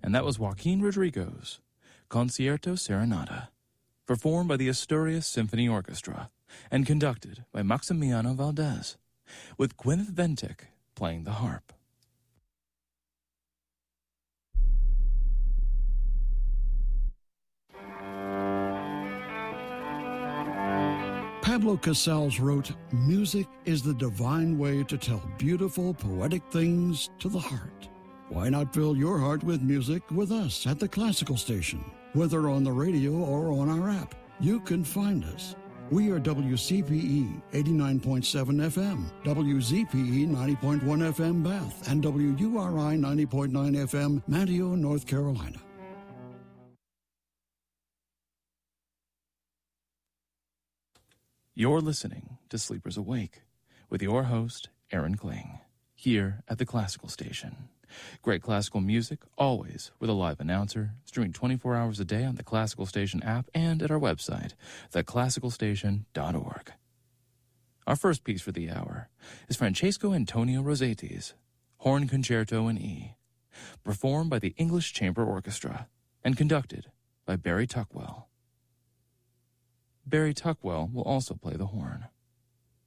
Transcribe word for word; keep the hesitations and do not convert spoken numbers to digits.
And that was Joaquin Rodrigo's Concierto Serenata, performed by the Asturias Symphony Orchestra and conducted by Maximiano Valdez, with Gwyneth Ventic playing the harp. Pablo Casals wrote, "Music is the divine way to tell beautiful, poetic things to the heart." Why not fill your heart with music with us at the Classical Station? Whether on the radio or on our app, you can find us. We are W C P E eighty-nine point seven F M, W Z P E ninety point one F M Bath, and W U R I ninety point nine F M Manteo, North Carolina. You're listening to Sleepers Awake with your host, Aaron Kling, here at the Classical Station. Great classical music, always with a live announcer, streaming twenty-four hours a day on the Classical Station app and at our website, the classical station dot org. Our first piece for the hour is Francesco Antonio Rossetti's Horn Concerto in E, performed by the English Chamber Orchestra and conducted by Barry Tuckwell. Barry Tuckwell will also play the horn.